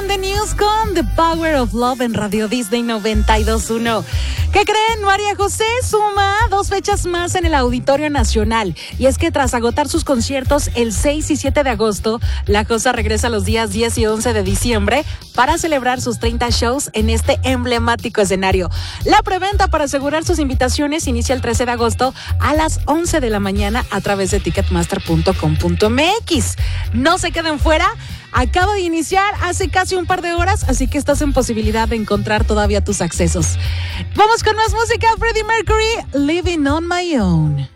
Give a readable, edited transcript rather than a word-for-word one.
in the News con The Power of Love en Radio Disney 92.1. ¿Qué creen? María José suma 2 fechas más en el Auditorio Nacional. Y es que tras agotar sus conciertos el 6 y 7 de agosto, La Cosa regresa los días 10 y 11 de diciembre para celebrar sus 30 shows en este emblemático escenario. La preventa para asegurar sus invitaciones inicia el 13 de agosto a las 11 de la mañana a través de ticketmaster.com.mx. No se queden fuera. Acaba de iniciar hace casi un par de horas, así que estás en posibilidad de encontrar todavía tus accesos. Vamos con más música. Freddie Mercury, Living on My Own.